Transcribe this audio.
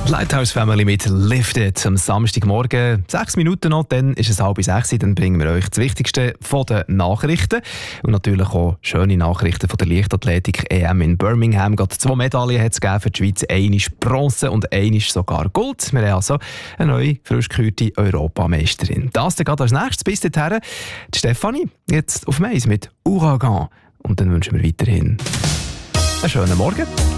Lighthouse Family mit Lifted am Samstagmorgen. 6 Minuten noch, dann ist es 5:30. Dann bringen wir euch das Wichtigste von den Nachrichten. Und natürlich auch schöne Nachrichten von der Leichtathletik-EM in Birmingham. Gerade 2 Medaillen hat es gegeben für die Schweiz. Eine Bronze und eine sogar Gold. Wir haben also eine neue, frisch gekürte Europameisterin. Das dann gerade als nächstes. Bis dahin, die Stefanie, jetzt auf Mais mit Ouragan. Und dann wünschen wir weiterhin einen schönen Morgen.